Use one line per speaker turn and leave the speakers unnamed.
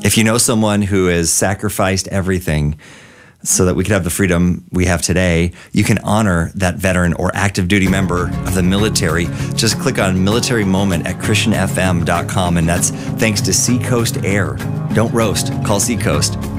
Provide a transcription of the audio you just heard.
If you know someone who has sacrificed everything so that we could have the freedom we have today, you can honor that veteran or active duty member of the military. Just click on Military Moment at ChristianFM.com, and that's thanks to Seacoast Air. Don't roast, call Seacoast.